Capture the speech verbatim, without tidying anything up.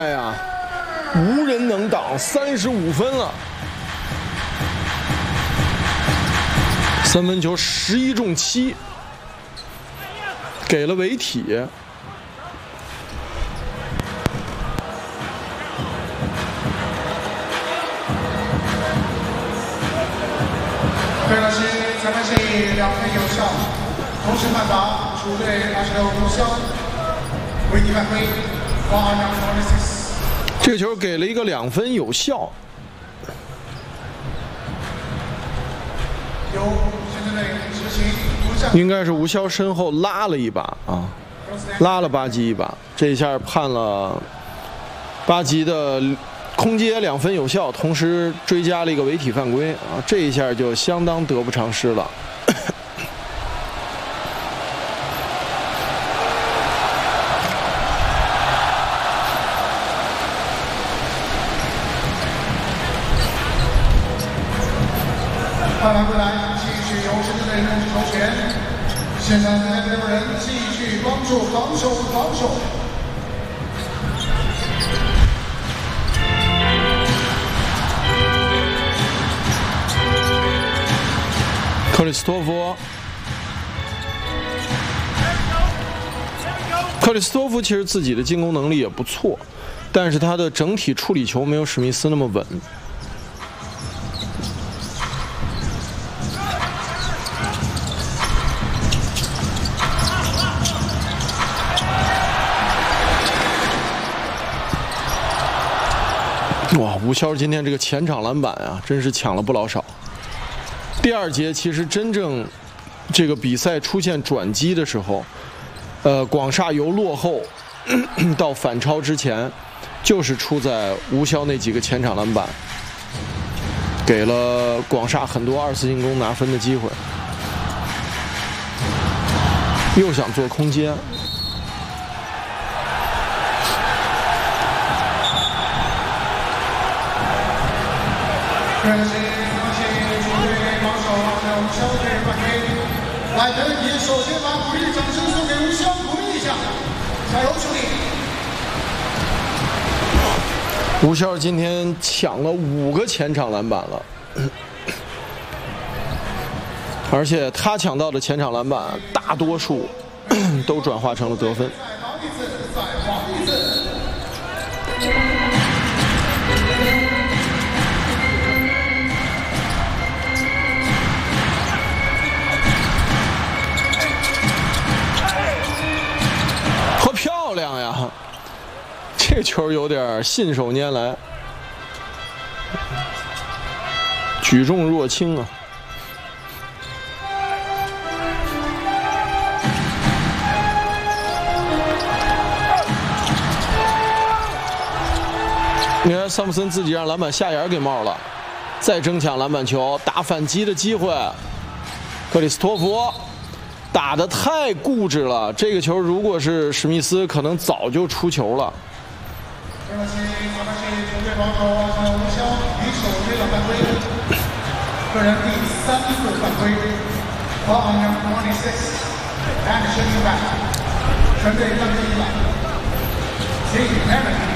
哎呀，无人能挡，三十五分了。三分球十一中七，给了违体。 对了，是裁判建议两分有效，同时判罚主队二十六无效，违体犯规。 这个球给了一个两分有效。应该是吴骁身后拉了一把啊，拉了巴基一把，这一下判了巴基的空接两分有效，同时追加了一个违体犯规啊，这一下就相当得不偿失了。 换完过来，继续由深圳队控制球权。现场三十六人继续帮助防守防守。 克里斯托弗，克里斯托弗其实自己的进攻能力也不错，但是他的整体处理球没有史密斯那么稳。哇，吴骁今天这个前场篮板啊，真是抢了不老少。第二节其实真正这个比赛出现转机的时候，呃，广厦由落后咳咳到反超之前，就是出在吴骁那几个前场篮板，给了广厦很多二次进攻拿分的机会。又想做空接。 来，没问题。首先把鼓励的掌声送给吴骁，鼓励一下，加油，兄弟！ 吴骁今天抢了五个前场篮板了，而且他抢到的前场篮板大多数都转化成了得分。 再防一次，再防一次。 漂亮呀！这球有点信手拈来，举重若轻啊！你看桑普森自己让篮板下沿给冒了，再争抢篮板球，打反击的机会，克里斯托弗。打得太固执了，这个球如果是史密斯，可能早就出球了。 对不起，裁判建议球队防守二十六无效，以手推了犯规，个人第三次犯规。Foul on number twenty-six, and shooting back，全队犯规一板。Team Evan。